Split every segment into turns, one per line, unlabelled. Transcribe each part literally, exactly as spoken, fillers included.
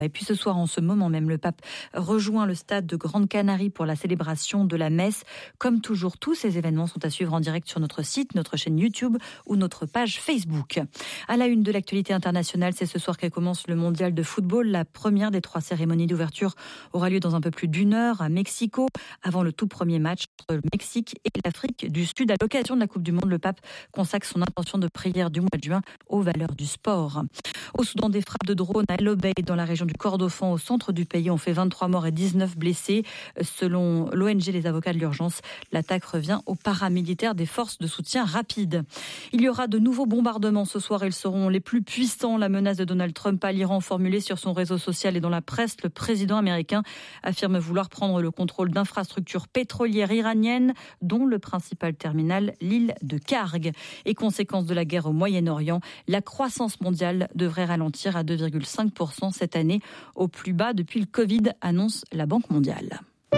Et puis ce soir, en ce moment même, le pape rejoint le stade de Grande Canarie pour la célébration de la messe. Comme toujours, tous ces événements sont à suivre en direct sur notre site, notre chaîne YouTube ou notre page Facebook. À la une de l'actualité internationale, c'est ce soir qu'elle commence le mondial de football. La première des trois cérémonies d'ouverture aura lieu dans un peu plus d'une heure à Mexico, avant le tout premier match entre le Mexique et l'Afrique du Sud. À l'occasion de la Coupe du Monde, le pape consacre son intention de prière du mois de juin aux valeurs du sport. Au Soudan, des frappes de drones à El Obeid dans la région du Kordofan, au centre du pays, ont fait vingt-trois morts et dix-neuf blessés. Selon l'O N G Les Avocats de l'Urgence, l'attaque revient aux paramilitaires des forces de soutien rapide. Il y aura de nouveaux bombardements ce soir. Ils seront les plus puissants. La menace de Donald Trump à l'Iran, formulée sur son réseau social et dans la presse, le président américain affirme vouloir prendre le contrôle d'infrastructures pétrolières iraniennes, dont le principal terminal, l'île de Karg. Et conséquence de la guerre au Moyen-Orient, la croissance mondiale devrait ralentir à deux virgule cinq pour cent cette année, au plus bas depuis le Covid, annonce la Banque mondiale.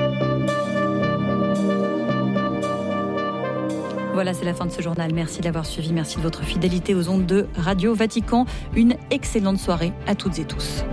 Voilà, c'est la fin de ce journal. Merci de l'avoir suivi. Merci de votre fidélité aux ondes de Radio Vatican. Une excellente soirée à toutes et tous.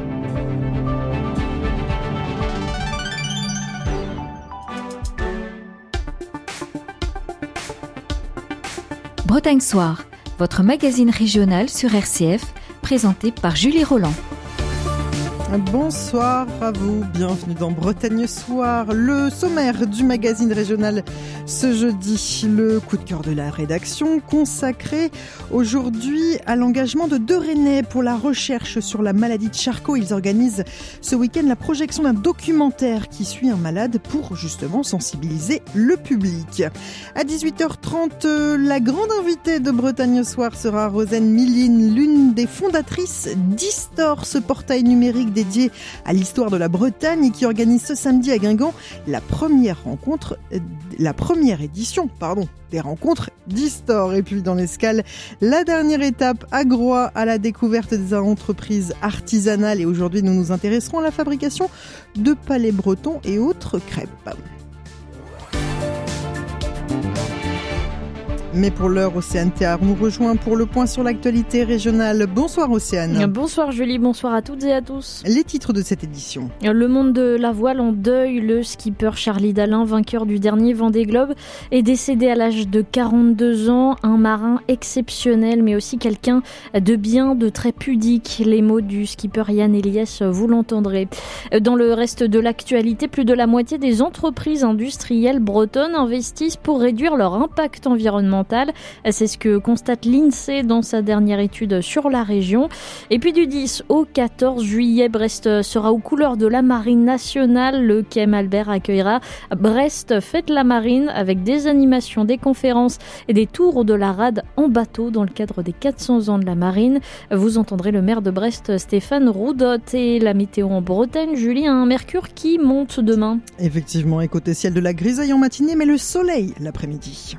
Bretagne Soir, votre magazine régional sur R C F, présenté par Julie Roland.
Bonsoir à vous, bienvenue dans Bretagne Soir, le sommaire du magazine régional ce jeudi, le coup de cœur de la rédaction consacré aujourd'hui à l'engagement de deux Rennais pour la recherche sur la maladie de Charcot. Ils organisent ce week-end la projection d'un documentaire qui suit un malade pour justement sensibiliser le public. À dix-huit heures trente, la grande invitée de Bretagne Soir sera Rosen Milline, l'une des fondatrices d'Histor, ce portail numérique des dédié à l'histoire de la Bretagne et qui organise ce samedi à Guingamp la première rencontre, la première édition, pardon, des rencontres d'Histor. Et puis dans l'escale, la dernière étape à Groix à la découverte des entreprises artisanales. Et aujourd'hui, nous nous intéresserons à la fabrication de palets bretons et autres crêpes. Mais pour l'heure, Océane Théard nous rejoint pour le point sur l'actualité régionale. Bonsoir Océane.
Bonsoir Julie, bonsoir à toutes et à tous.
Les titres de cette édition.
Le monde de la voile en deuil. Le skipper Charlie Dalin, vainqueur du dernier Vendée Globe, est décédé à l'âge de quarante-deux ans. Un marin exceptionnel, mais aussi quelqu'un de bien, de très pudique. Les mots du skipper Yann Eliès, vous l'entendrez. Dans le reste de l'actualité, plus de la moitié des entreprises industrielles bretonnes investissent pour réduire leur impact environnemental. C'est ce que constate l'INSEE dans sa dernière étude sur la région. Et puis du dix au quatorze juillet, Brest sera aux couleurs de la Marine nationale. Le quai Malbert accueillera Brest Fête la Marine avec des animations, des conférences et des tours de la rade en bateau dans le cadre des quatre cents ans de la Marine. Vous entendrez le maire de Brest, Stéphane Roudotte. Et la météo en Bretagne, Julie, un mercure qui monte demain.
Effectivement, et côté ciel de la grisaille en matinée, mais le soleil l'après-midi.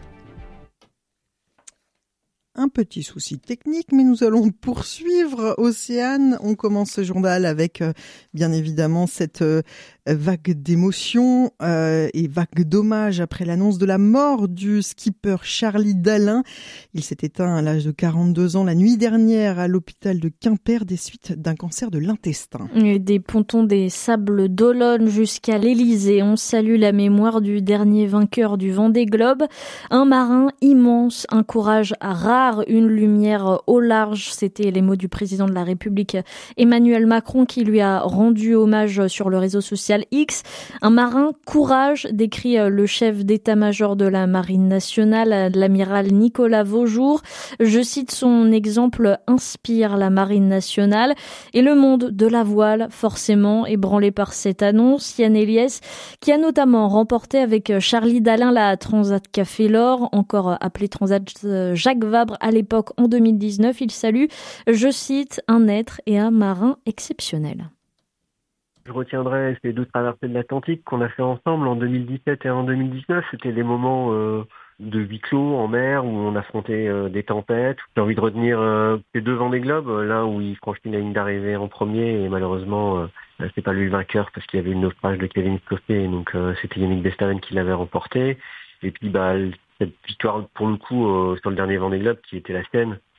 Un petit souci technique, mais nous allons poursuivre. Océane, on commence ce journal avec euh, bien évidemment cette euh, vague d'émotions euh, et vague d'hommage après l'annonce de la mort du skipper Charlie Dalin. Il s'est éteint à l'âge de quarante-deux ans la nuit dernière à l'hôpital de Quimper des suites d'un cancer de l'intestin.
Et des pontons des Sables d'Olonne jusqu'à l'Élysée, on salue la mémoire du dernier vainqueur du Vendée Globe. Un marin immense, un courage rare, une lumière au large. C'était les mots du président de la République Emmanuel Macron qui lui a rendu hommage sur le réseau social X. Un marin courage, décrit le chef d'état-major de la Marine nationale, l'amiral Nicolas Vaujour. Je cite, son exemple inspire la Marine nationale et le monde de la voile, forcément ébranlé par cette annonce. Yann Eliès, qui a notamment remporté avec Charlie Dalin la Transat Café l'Or, encore appelée Transat Jacques Vabre à l'époque en deux mille dix-neuf. Il salue, je cite, un être et un marin exceptionnel.
Je retiendrai ces deux traversées de l'Atlantique qu'on a fait ensemble en deux mille dix-sept et en deux mille dix-neuf. C'était des moments euh, de huis clos en mer où on affrontait euh, des tempêtes. J'ai envie de retenir euh, ces deux Vendée Globe, l'un où il franchit la ligne d'arrivée en premier et malheureusement euh, c'est pas lui le vainqueur parce qu'il y avait une naufrage de Kevin Costé, donc euh, c'était Yannick Bestaven qui l'avait remporté. Et puis bah cette victoire pour le coup euh, sur le dernier Vendée Globe qui était la sienne,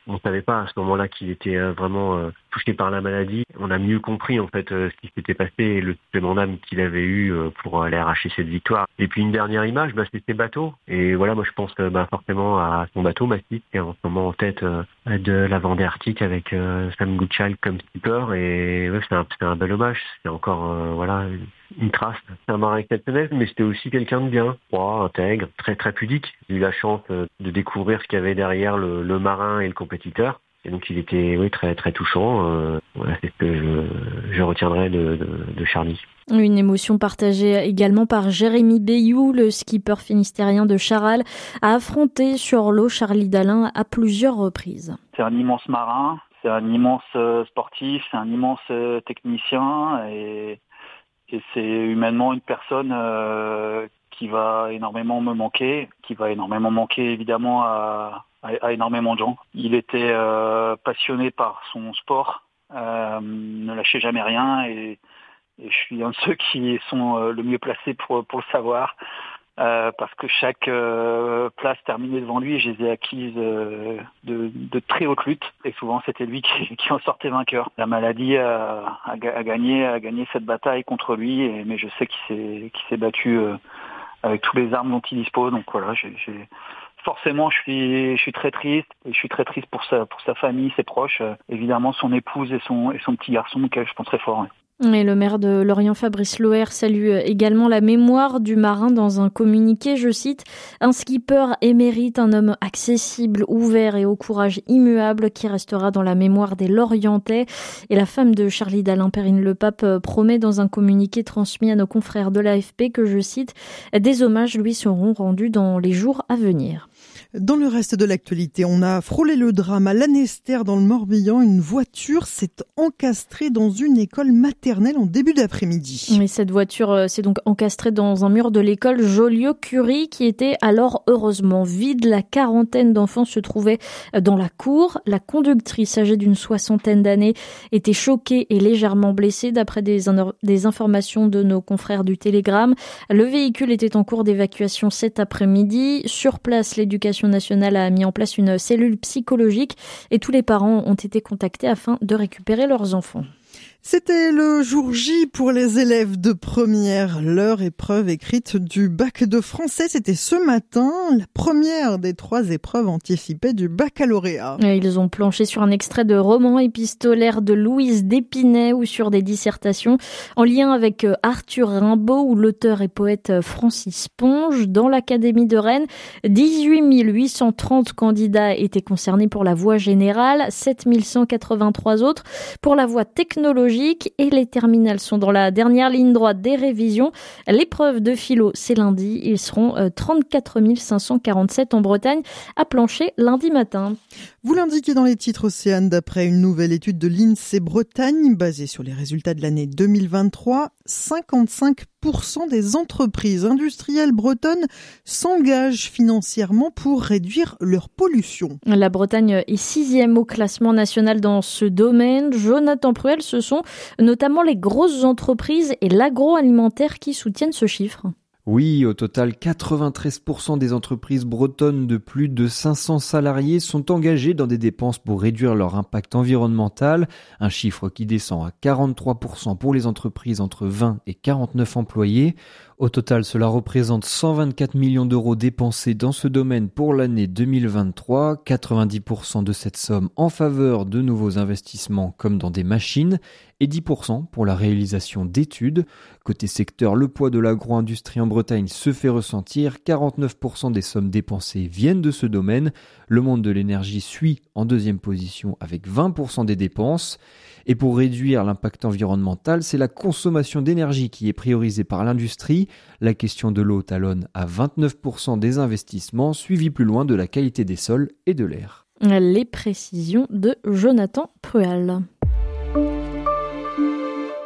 On ne savait pas à ce moment-là qu'il était euh, vraiment euh, touché par la maladie. On a mieux compris en fait euh, ce qui s'était passé et le supplément d'âme qu'il avait eu euh, pour aller arracher cette victoire. Et puis une dernière image, bah, c'était ses bateaux. Et voilà, moi je pense euh, bah, forcément à son bateau Mastiff qui est en ce moment en tête euh, de la Vendée Arctique avec euh, Sam Goodchild comme skipper. Et ouais, c'est un, c'est un bel hommage. C'est encore euh, voilà une trace. C'est un marin exceptionnel, mais c'était aussi quelqu'un de bien, froid, intègre, très très pudique. J'ai eu la chance euh, de découvrir ce qu'il y avait derrière le, le marin et le compétiteur. Et donc il était oui très très touchant. Euh, voilà, c'est ce que je, je retiendrai de, de, de Charlie.
Une émotion partagée également par Jérémy Bayou, le skipper finistérien de Charal, a affronté sur l'eau Charlie Dalin à plusieurs reprises.
C'est un immense marin, c'est un immense sportif, c'est un immense technicien et, et c'est humainement une personne euh, qui va énormément me manquer, qui va énormément manquer évidemment à, à, à énormément de gens. Il était euh, passionné par son sport, euh, ne lâchait jamais rien et Et je suis un de ceux qui sont euh, le mieux placés pour, pour le savoir, euh, parce que chaque euh, place terminée devant lui, je les ai acquises euh, de, de très haute lutte. Et souvent, c'était lui qui, qui en sortait vainqueur. La maladie a, a, a, gagné, a gagné cette bataille contre lui, et, mais je sais qu'il s'est, qu'il s'est battu euh, avec toutes les armes dont il dispose. Donc voilà, j'ai, j'ai... forcément, je suis, je suis très triste, et je suis très triste pour sa, pour sa famille, ses proches, euh, évidemment son épouse et son, et son petit garçon, auquel je pense très fort. Ouais.
Et le maire de Lorient, Fabrice Loher, salue également la mémoire du marin dans un communiqué, je cite, « Un skipper émérite, un homme accessible, ouvert et au courage immuable qui restera dans la mémoire des Lorientais ». Et la femme de Charlie Dalin, Perrine Lepape, promet dans un communiqué transmis à nos confrères de l'A F P que, je cite, « Des hommages lui seront rendus dans les jours à venir ».
Dans le reste de l'actualité, on a frôlé le drame à Lanester dans le Morbihan. Une voiture s'est encastrée dans une école maternelle en début d'après-midi.
Mais cette voiture s'est donc encastrée dans un mur de l'école Joliot-Curie qui était alors heureusement vide. La quarantaine d'enfants se trouvaient dans la cour. La conductrice, âgée d'une soixantaine d'années, était choquée et légèrement blessée d'après des, des informations de nos confrères du Télégramme. Le véhicule était en cours d'évacuation cet après-midi. Sur place, l'éducation nationale a mis en place une cellule psychologique et tous les parents ont été contactés afin de récupérer leurs enfants.
C'était le jour J pour les élèves de première. Leur épreuve écrite du bac de français, c'était ce matin, la première des trois épreuves anticipées du baccalauréat.
Ils ont planché sur un extrait de roman épistolaire de Louise d'Épinay ou sur des dissertations en lien avec Arthur Rimbaud ou l'auteur et poète Francis Ponge. Dans l'académie de Rennes, dix-huit mille huit cent trente candidats étaient concernés pour la voie générale, sept mille cent quatre-vingt-trois autres pour la voie technologique. Et les terminales sont dans la dernière ligne droite des révisions. L'épreuve de philo, c'est lundi. Ils seront trente-quatre mille cinq cent quarante-sept en Bretagne à plancher lundi matin.
Vous l'indiquez dans les titres, Océane, d'après une nouvelle étude de l'INSEE Bretagne, basée sur les résultats de l'année deux mille vingt-trois, cinquante-cinq pour cent des entreprises industrielles bretonnes s'engagent financièrement pour réduire leur pollution.
La Bretagne est sixième au classement national dans ce domaine. Jonathan Pruel, ce sont notamment les grosses entreprises et l'agroalimentaire qui soutiennent ce chiffre.
Oui, au total, quatre-vingt-treize pour cent des entreprises bretonnes de plus de cinq cents salariés sont engagées dans des dépenses pour réduire leur impact environnemental, un chiffre qui descend à quarante-trois pour cent pour les entreprises entre vingt et quarante-neuf employés. Au total, cela représente cent vingt-quatre millions d'euros dépensés dans ce domaine pour l'année deux mille vingt-trois, quatre-vingt-dix pour cent de cette somme en faveur de nouveaux investissements comme dans des machines et dix pour cent pour la réalisation d'études. Côté secteur, le poids de l'agro-industrie en Bretagne se fait ressentir, quarante-neuf pour cent des sommes dépensées viennent de ce domaine. Le monde de l'énergie suit en deuxième position avec vingt pour cent des dépenses. Et pour réduire l'impact environnemental, c'est la consommation d'énergie qui est priorisée par l'industrie. La question de l'eau talonne à vingt-neuf pour cent des investissements, suivi plus loin de la qualité des sols et de l'air.
Les précisions de Jonathan Pruel.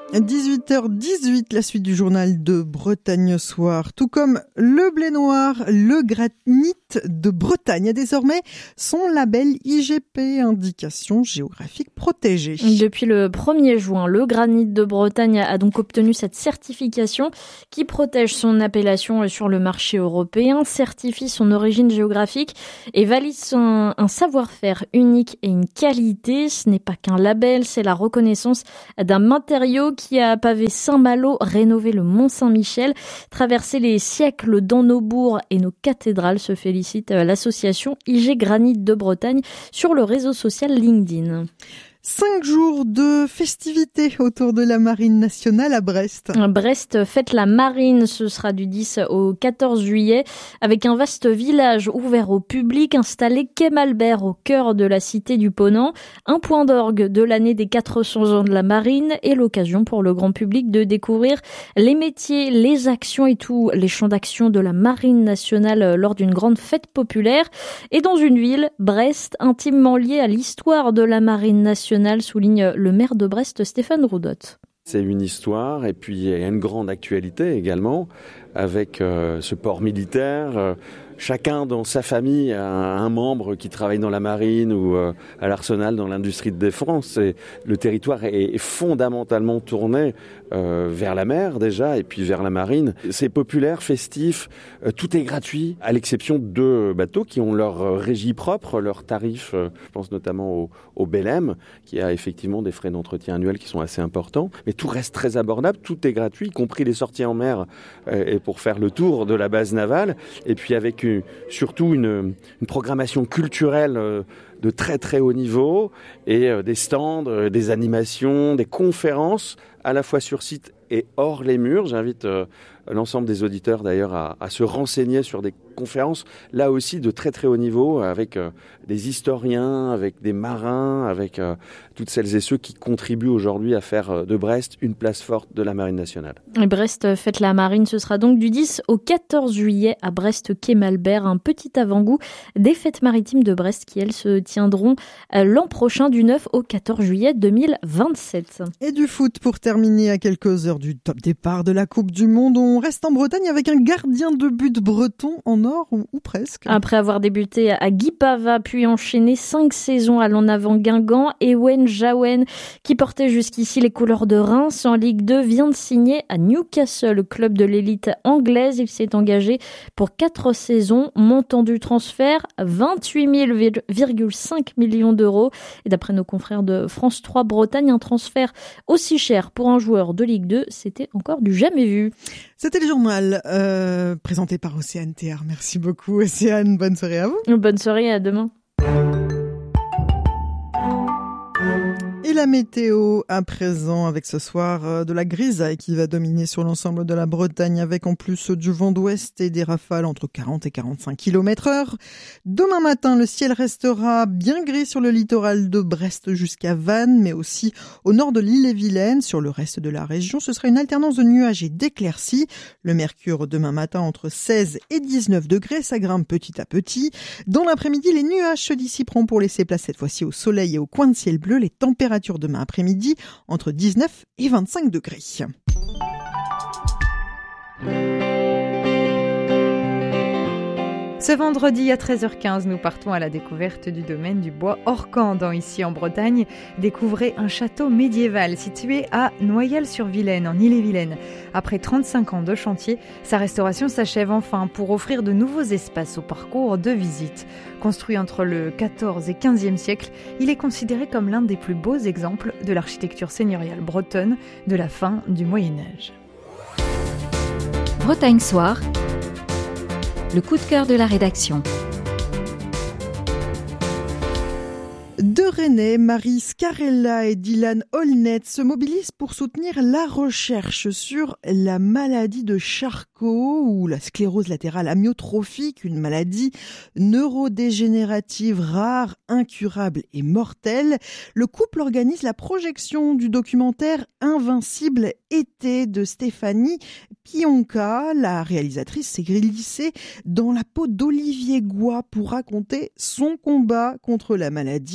dix-huit heures dix-huit, la suite du journal de Bretagne Soir. Tout comme le blé noir, le granit de Bretagne a désormais son label I G P, indication géographique protégée.
Depuis le premier juin, le granit de Bretagne a donc obtenu cette certification qui protège son appellation sur le marché européen, certifie son origine géographique et valide son, un savoir-faire unique et une qualité. Ce n'est pas qu'un label, c'est la reconnaissance d'un matériau qui a pavé Saint-Malo, rénové le Mont-Saint-Michel, traversé les siècles dans nos bourgs et nos cathédrales, se félicite l'association I G Granit de Bretagne sur le réseau social LinkedIn.
Cinq jours de festivités autour de la Marine nationale à Brest.
Brest fête la Marine, ce sera du dix au quatorze juillet, avec un vaste village ouvert au public installé quai Malbert au cœur de la cité du Ponant, un point d'orgue de l'année des quatre cents ans de la Marine et l'occasion pour le grand public de découvrir les métiers, les actions et tous les champs d'action de la Marine nationale lors d'une grande fête populaire. Et dans une ville, Brest, intimement liée à l'histoire de la Marine nationale, souligne le maire de Brest, Stéphane Roudotte.
C'est une histoire et puis il y a une grande actualité également avec euh, ce port militaire. Euh, chacun dans sa famille a un membre qui travaille dans la marine ou euh, à l'arsenal dans l'industrie de défense. Et le territoire est, est fondamentalement tourné euh, vers la mer déjà et puis vers la marine. C'est populaire, festif, euh, tout est gratuit à l'exception de bateaux qui ont leur euh, régie propre, leurs tarifs. Euh, je pense notamment au, au Belém qui a effectivement des frais d'entretien annuels qui sont assez importants. Mais tout reste très abordable, tout est gratuit, y compris les sorties en mer euh, et pour faire le tour de la base navale. Et puis avec une, surtout une, une programmation culturelle euh, de très très haut niveau et euh, des stands, euh, des animations, des conférences à la fois sur site et hors les murs. J'invite euh, l'ensemble des auditeurs d'ailleurs à, à se renseigner sur des conférences là aussi de très très haut niveau avec euh, des historiens, avec des marins, avec euh, toutes celles et ceux qui contribuent aujourd'hui à faire euh, de Brest une place forte de la Marine nationale.
Et Brest fête la Marine, ce sera donc du dix au quatorze juillet à Brest quai Malbert, un petit avant-goût des fêtes maritimes de Brest qui elles se tiendront euh, l'an prochain du neuf au quatorze juillet deux mille vingt-sept.
Et du foot pour terminer à quelques heures du top départ de la Coupe du Monde. On reste en Bretagne avec un gardien de but breton en or ou, ou presque.
Après avoir débuté à Guipava puis enchaîné cinq saisons à l'en avant Guingamp, Ewen Jawen, qui portait jusqu'ici les couleurs de Reims en Ligue deux, vient de signer à Newcastle, club de l'élite anglaise. Il s'est engagé pour quatre saisons, montant du transfert vingt-huit virgule cinq millions d'euros. Et d'après nos confrères de France trois Bretagne, un transfert aussi cher pour un joueur de Ligue deux, c'était encore du jamais vu.
C'était le journal euh, présenté par Océane Théard. Merci beaucoup Océane, bonne soirée à vous.
Bonne soirée, à demain.
Et la météo à présent avec ce soir de la grisaille qui va dominer sur l'ensemble de la Bretagne avec en plus du vent d'ouest et des rafales entre quarante et quarante-cinq kilomètres heure. Demain matin, le ciel restera bien gris sur le littoral de Brest jusqu'à Vannes, mais aussi au nord de l'Ille-et-Vilaine. Sur le reste de la région, ce sera une alternance de nuages et d'éclaircies. Le mercure demain matin entre seize et dix-neuf degrés, ça grimpe petit à petit. Dans l'après-midi, les nuages se dissiperont pour laisser place cette fois-ci au soleil et au coin de ciel bleu. Les températures demain après-midi entre dix-neuf et vingt-cinq degrés.
Ce vendredi à treize heures quinze, nous partons à la découverte du domaine du bois Orcandant, ici en Bretagne. Découvrez un château médiéval situé à Noyelles-sur-Vilaine, en Ille-et-Vilaine. Après trente-cinq ans de chantier, sa restauration s'achève enfin pour offrir de nouveaux espaces au parcours de visite. Construit entre le quatorzième et quinzième siècle, il est considéré comme l'un des plus beaux exemples de l'architecture seigneuriale bretonne de la fin du Moyen-Âge.
Bretagne Soir, le coup de cœur de la rédaction.
De Rennais, Marie Scarella et Dylan Holnet se mobilisent pour soutenir la recherche sur la maladie de Charcot ou la sclérose latérale amyotrophique, une maladie neurodégénérative rare, incurable et mortelle. Le couple organise la projection du documentaire Invincible été de Stéphanie Pionka. La réalisatrice s'est glissée dans la peau d'Olivier Goy pour raconter son combat contre la maladie. Une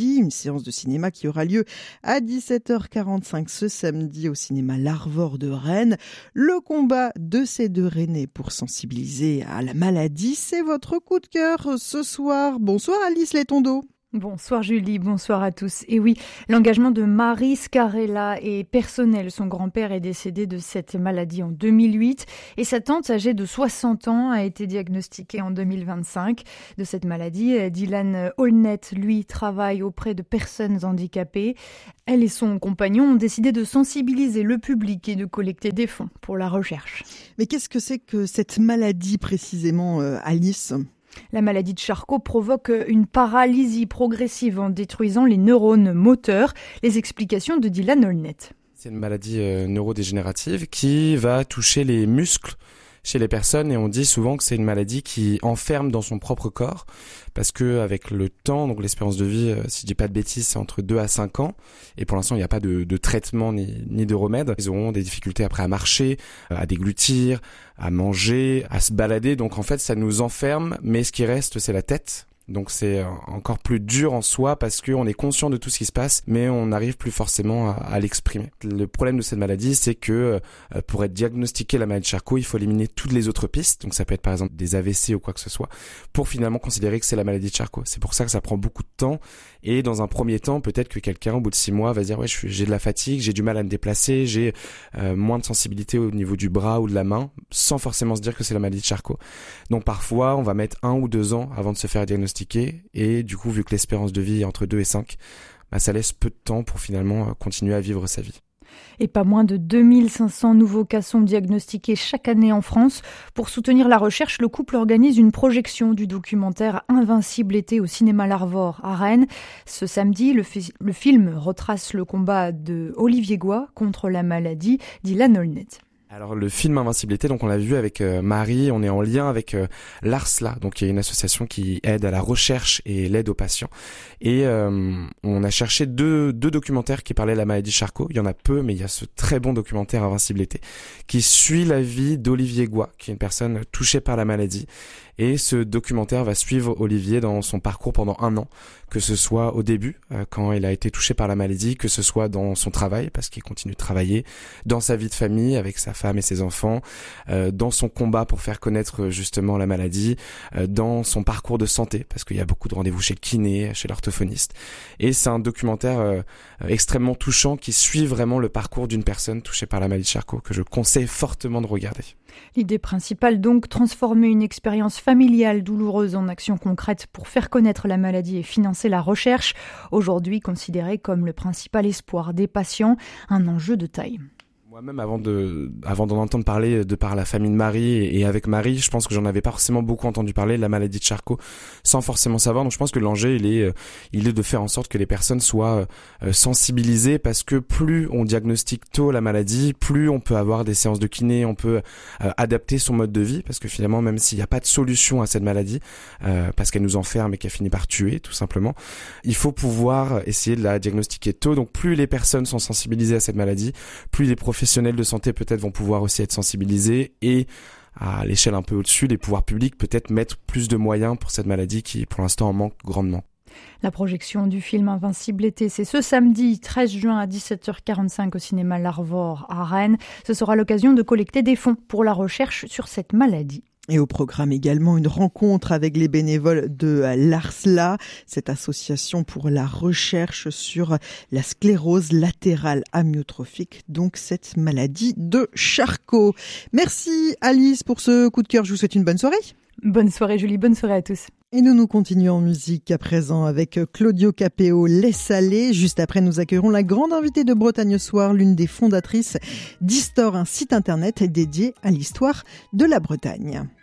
séance de cinéma qui aura lieu à dix-sept heures quarante-cinq ce samedi au cinéma L'Arvor de Rennes. Le combat de ces deux Rennais pour sensibiliser à la maladie, c'est votre coup de cœur ce soir. Bonsoir Alice Letondo.
Bonsoir Julie, bonsoir à tous. Et oui, l'engagement de Marie Scarella est personnel. Son grand-père est décédé de cette maladie en deux mille huit et sa tante, âgée de soixante ans, a été diagnostiquée en deux mille vingt-cinq de cette maladie. Dylan Holnet, lui, travaille auprès de personnes handicapées. Elle et son compagnon ont décidé de sensibiliser le public et de collecter des fonds pour la recherche.
Mais qu'est-ce que c'est que cette maladie précisément, Alice ?
La maladie de Charcot provoque une paralysie progressive en détruisant les neurones moteurs. Les explications de Dylan Holnet.
C'est une maladie euh, neurodégénérative qui va toucher les muscles chez les personnes et on dit souvent que c'est une maladie qui enferme dans son propre corps parce que avec le temps, donc l'espérance de vie, euh, si je dis pas de bêtises, c'est entre deux à cinq ans et pour l'instant il n'y a pas de, de traitement ni, ni de remède. Ils auront des difficultés après à marcher, à déglutir, à manger, à se balader. Donc en fait ça nous enferme, mais ce qui reste c'est la tête. Donc c'est encore plus dur en soi parce qu'on est conscient de tout ce qui se passe, mais on n'arrive plus forcément à, à l'exprimer. Le problème de cette maladie, c'est que euh, pour être diagnostiqué la maladie de Charcot, il faut éliminer toutes les autres pistes. Donc ça peut être par exemple des A V C ou quoi que ce soit, pour finalement considérer que c'est la maladie de Charcot. C'est pour ça que ça prend beaucoup de temps. Et dans un premier temps, peut-être que quelqu'un, au bout de six mois, va se dire ouais, je suis, j'ai de la fatigue, j'ai du mal à me déplacer, j'ai euh, moins de sensibilité au niveau du bras ou de la main, sans forcément se dire que c'est la maladie de Charcot. Donc parfois, on va mettre un ou deux ans avant de se faire diagnostiquer. Et du coup, vu que l'espérance de vie est entre deux et cinq, bah, ça laisse peu de temps pour finalement continuer à vivre sa vie.
Et pas moins de deux mille cinq cents nouveaux cas sont diagnostiqués chaque année en France. Pour soutenir la recherche, le couple organise une projection du documentaire Invincible été au cinéma L'Arvor à Rennes. Ce samedi, le, fi- le film retrace le combat de Olivier Goy contre la maladie Dylan Holnet.
Alors le film Invincible été, donc on l'a vu avec euh, Marie, on est en lien avec euh, l'ARSLA, donc il y a une association qui aide à la recherche et l'aide aux patients. Et euh, on a cherché deux, deux documentaires qui parlaient de la maladie de Charcot. Il y en a peu, mais il y a ce très bon documentaire Invincible été qui suit la vie d'Olivier Goy, qui est une personne touchée par la maladie. Et ce documentaire va suivre Olivier dans son parcours pendant un an, que ce soit au début, euh, quand il a été touché par la maladie, que ce soit dans son travail, parce qu'il continue de travailler, dans sa vie de famille avec sa femme et ses enfants, euh, dans son combat pour faire connaître justement la maladie, euh, dans son parcours de santé, parce qu'il y a beaucoup de rendez-vous chez le kiné, chez l'orthophoniste. Et c'est un documentaire euh, extrêmement touchant qui suit vraiment le parcours d'une personne touchée par la maladie de Charcot, que je conseille fortement de regarder.
L'idée principale donc, transformer une expérience familiale douloureuse en action concrète pour faire connaître la maladie et financer la recherche, aujourd'hui considérée comme le principal espoir des patients, un enjeu de taille.
Moi-même, avant de, avant d'en entendre parler de par la famille de Marie et, et avec Marie, je pense que j'en avais pas forcément beaucoup entendu parler de la maladie de Charcot, sans forcément savoir. Donc, je pense que l'enjeu, il est, euh, il est de faire en sorte que les personnes soient euh, sensibilisées, parce que plus on diagnostique tôt la maladie, plus on peut avoir des séances de kiné, on peut euh, adapter son mode de vie, parce que finalement, même s'il n'y a pas de solution à cette maladie, euh, parce qu'elle nous enferme et qu'elle finit par tuer, tout simplement, il faut pouvoir essayer de la diagnostiquer tôt. Donc, plus les personnes sont sensibilisées à cette maladie, plus les professionnels professionnels de santé peut-être vont pouvoir aussi être sensibilisés et à l'échelle un peu au-dessus, les pouvoirs publics peut-être mettre plus de moyens pour cette maladie qui pour l'instant en manque grandement.
La projection du film Invincible été, c'est ce samedi treize juin à dix-sept heures quarante-cinq au cinéma L'Arvor à Rennes. Ce sera l'occasion de collecter des fonds pour la recherche sur cette maladie.
Et au programme également une rencontre avec les bénévoles de l'ARSLA, cette association pour la recherche sur la sclérose latérale amyotrophique, donc cette maladie de Charcot. Merci Alice pour ce coup de cœur, je vous souhaite une bonne soirée.
Bonne soirée Julie, bonne soirée à tous.
Et nous nous continuons en musique à présent avec Claudio Capéo, Laisse aller. Juste après, nous accueillerons la grande invitée de Bretagne Soir, l'une des fondatrices d'Histor, un site internet dédié à l'histoire de la Bretagne.